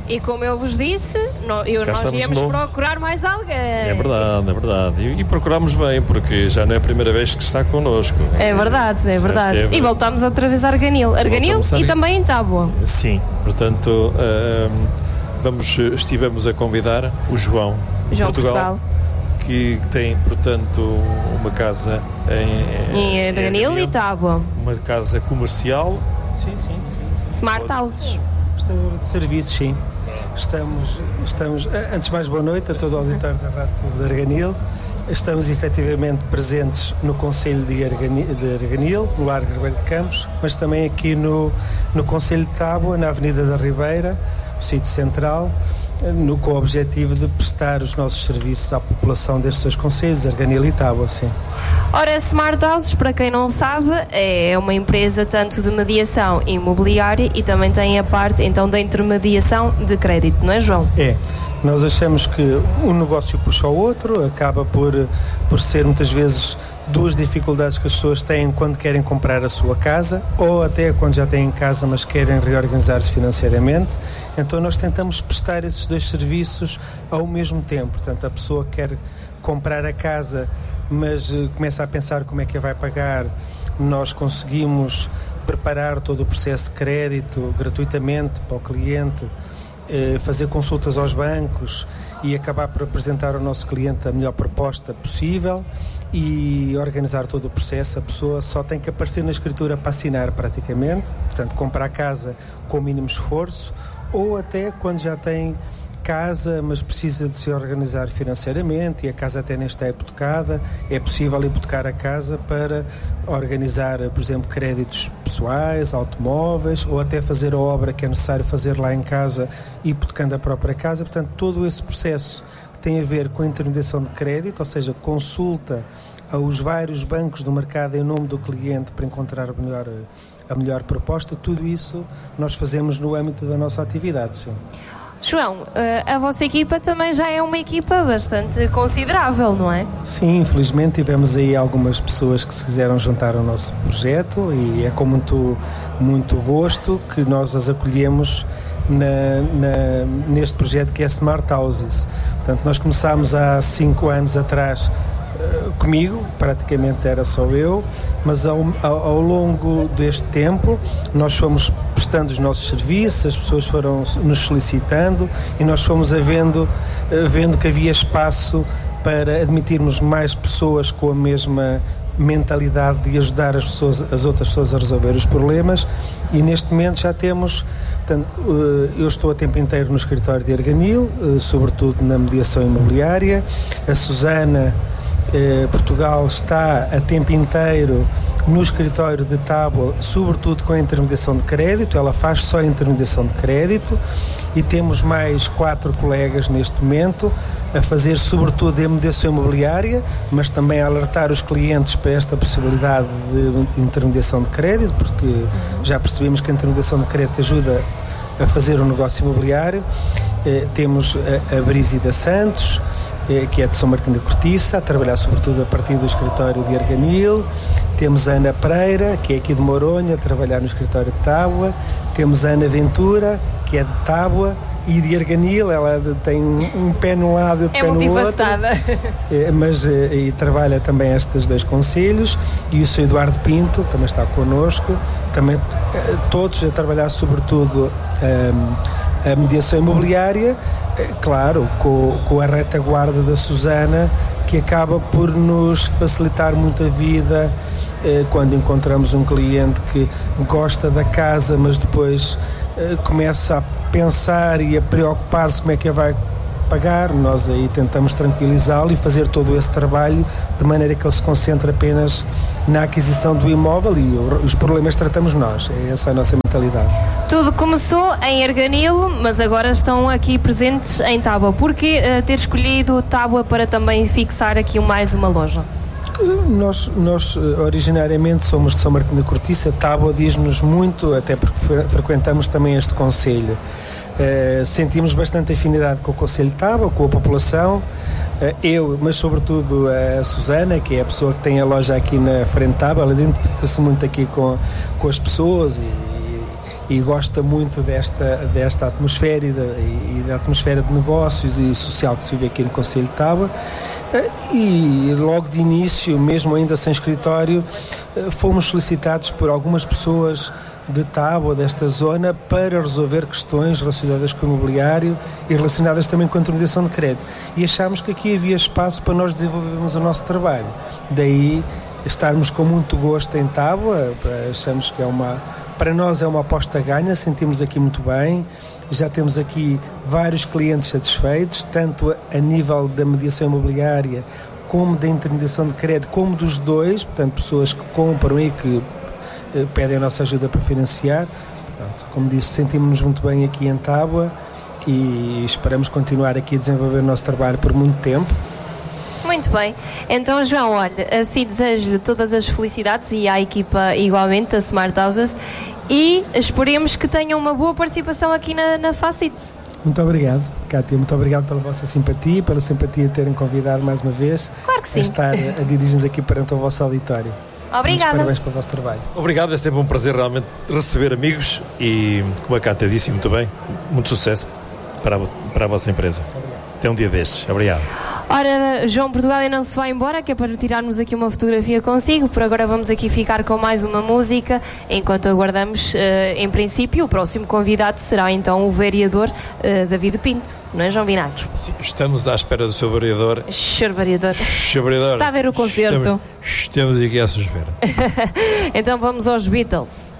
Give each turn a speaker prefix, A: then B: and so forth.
A: E como eu vos disse, nós íamos procurar mais alguém.
B: É verdade. E procuramos bem, porque já não é a primeira vez que está connosco.
A: É verdade. E voltamos outra vez a Arganil. E também em Tábua.
B: Sim, portanto, estivemos a convidar o João Portugal, que tem, portanto, uma casa
A: em Arganil e Tábua.
B: Uma casa comercial. Sim.
A: Smart Houses.
C: Prestadora de serviços, sim. Estamos, antes de mais, boa noite a todo o auditório da Rádio Clube de Arganil. Estamos efetivamente presentes no Concelho de Arganil, no Largo Ribeiro de Campos, mas também aqui no Concelho de Tábua, na Avenida da Ribeira, o sítio central, com o objetivo de prestar os nossos serviços à população destes dois concelhos, Arganil e Tábua, sim.
A: Ora, Smart Houses, para quem não sabe, é uma empresa tanto de mediação imobiliária e também tem a parte, então, da intermediação de crédito, não é, João?
C: É. Nós achamos que um negócio puxa o outro, acaba por ser muitas vezes duas dificuldades que as pessoas têm quando querem comprar a sua casa ou até quando já têm casa mas querem reorganizar-se financeiramente. Então nós tentamos prestar esses dois serviços ao mesmo tempo. Portanto, a pessoa quer comprar a casa mas começa a pensar como é que a vai pagar. Nós conseguimos preparar todo o processo de crédito gratuitamente para o cliente, fazer consultas aos bancos e acabar por apresentar ao nosso cliente a melhor proposta possível e organizar todo o processo. A pessoa só tem que aparecer na escritura para assinar praticamente, portanto comprar a casa com o mínimo esforço, ou até quando já tem casa, mas precisa de se organizar financeiramente e a casa até nem está hipotecada, é possível hipotecar a casa para organizar, por exemplo, créditos pessoais, automóveis, ou até fazer a obra que é necessário fazer lá em casa, hipotecando a própria casa. Portanto, todo esse processo que tem a ver com a intermediação de crédito, ou seja, consulta aos vários bancos do mercado em nome do cliente para encontrar a melhor proposta, tudo isso nós fazemos no âmbito da nossa atividade, sim.
A: João, a vossa equipa também já é uma equipa bastante considerável, não é?
C: Sim, infelizmente tivemos aí algumas pessoas que se quiseram juntar ao nosso projeto e é com muito gosto que nós as acolhemos neste projeto que é Smart Houses. Portanto, nós começámos há 5 anos atrás comigo, praticamente era só eu, mas ao longo deste tempo nós fomos prestando os nossos serviços, as pessoas foram nos solicitando e nós fomos vendo que havia espaço para admitirmos mais pessoas com a mesma mentalidade de ajudar as outras pessoas a resolver os problemas e neste momento já temos, portanto, eu estou a tempo inteiro no escritório de Arganil, sobretudo na mediação imobiliária, a Susana Portugal está a tempo inteiro no escritório de Tábua, sobretudo com a intermediação de crédito. Ela faz só a intermediação de crédito e temos mais 4 colegas neste momento a fazer sobretudo a mediação imobiliária, mas também a alertar os clientes para esta possibilidade de intermediação de crédito, porque já percebemos que a intermediação de crédito ajuda a fazer um negócio imobiliário. Temos a Brígida Santos, que é de São Martim da Cortiça, a trabalhar sobretudo a partir do escritório de Arganil. Temos a Ana Pereira, que é aqui de Moronha, a trabalhar no escritório de Tábua. Temos a Ana Ventura, que é de Tábua e de Arganil. Ela tem um pé num lado e outro pé no outro. É
A: multifacada.
C: Mas trabalha também estes 2 concelhos. E o Sr. Eduardo Pinto, que também está connosco. Também todos a trabalhar sobretudo a mediação imobiliária, claro, com a retaguarda da Susana, que acaba por nos facilitar muito a vida quando encontramos um cliente que gosta da casa, mas depois começa a pensar e a preocupar-se como é que a vai pagar. Nós aí tentamos tranquilizá-lo e fazer todo esse trabalho de maneira que ele se concentre apenas na aquisição do imóvel e os problemas tratamos nós. É essa a nossa mentalidade.
A: Tudo começou em Arganil, mas agora estão aqui presentes em Tábua. Por que ter escolhido Tábua para também fixar aqui mais uma loja?
C: Nós originariamente somos de São Martim da Cortiça. Tábua diz-nos muito, até porque frequentamos também este concelho. Sentimos bastante afinidade com o concelho de Tábua, com a população. Eu, mas sobretudo a Susana, que é a pessoa que tem a loja aqui na frente de Tábua, ela identifica-se muito aqui com as pessoas e e gosta muito desta atmosfera e da atmosfera de negócios e social que se vive aqui no Concelho de Tábua. E logo de início, mesmo ainda sem escritório, fomos solicitados por algumas pessoas de Tábua, desta zona, para resolver questões relacionadas com o imobiliário e relacionadas também com a intermediação de crédito. E achámos que aqui havia espaço para nós desenvolvermos o nosso trabalho. Daí estarmos com muito gosto em Tábua. Achamos que para nós é uma aposta ganha, sentimos aqui muito bem. Já temos aqui vários clientes satisfeitos, tanto a nível da mediação imobiliária como da intermediação de crédito, como dos dois, portanto, pessoas que compram e que pedem a nossa ajuda para financiar. Pronto, como disse, sentimos-nos muito bem aqui em Tábua e esperamos continuar aqui a desenvolver o nosso trabalho por muito tempo.
A: Muito bem. Então, João, olha, assim desejo-lhe todas as felicidades e à equipa igualmente da Smart Houses e esperemos que tenham uma boa participação aqui na Facit.
C: Muito obrigado, Cátia, muito obrigado pela vossa simpatia, pela simpatia de terem convidado mais uma vez
A: a
C: estar a dirigir-nos aqui perante o vosso auditório.
A: Obrigada.
C: Muitos parabéns pelo vosso trabalho.
B: Obrigado, é sempre um prazer realmente receber amigos e, como a Cátia disse muito bem, muito sucesso para a vossa empresa. Até um dia destes. Obrigado.
A: Ora, João Portugal ainda não se vai embora, que é para tirarmos aqui uma fotografia consigo. Por agora vamos aqui ficar com mais uma música, enquanto aguardamos, em princípio, o próximo convidado será então o vereador David Pinto, não é, João Vinagre?
B: Sim, estamos à espera do seu vereador.
A: Senhor vereador.
B: Senhor vereador.
A: Está a ver o concerto?
B: Estamos aqui à sua espera.
A: Então vamos aos Beatles.